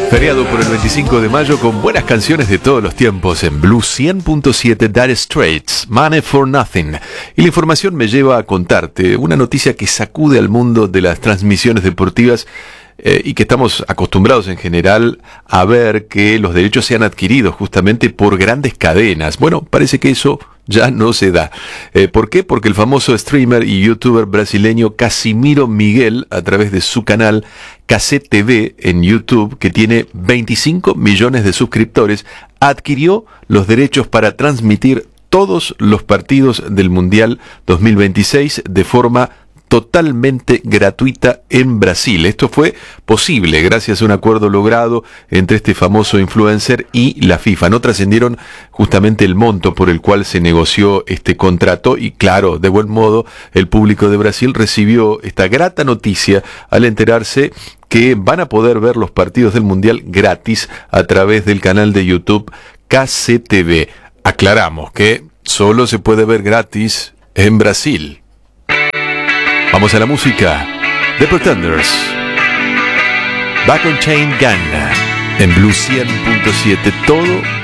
Feriado por el 25 de mayo con buenas canciones de todos los tiempos en Blue 100.7 Dire Straits, Money for Nothing. Y la información me lleva a contarte una noticia que sacude al mundo de las transmisiones deportivas y que estamos acostumbrados en general a ver que los derechos sean adquiridos justamente por grandes cadenas. Bueno, parece que eso ya no se da. ¿Por qué? Porque el famoso streamer y youtuber brasileño Casimiro Miguel, a través de su canal KCTV en YouTube, que tiene 25 millones de suscriptores, adquirió los derechos para transmitir todos los partidos del Mundial 2026 de forma totalmente gratuita en Brasil. Esto fue posible gracias a un acuerdo logrado entre este famoso influencer y la FIFA. No trascendieron justamente el monto por el cual se negoció este contrato y claro, de buen modo, el público de Brasil recibió esta grata noticia al enterarse que van a poder ver los partidos del Mundial gratis a través del canal de YouTube KCTV. Aclaramos que solo se puede ver gratis en Brasil. Vamos a la música. The Pretenders, Back on Chain Gang, en Blue 100.7, todo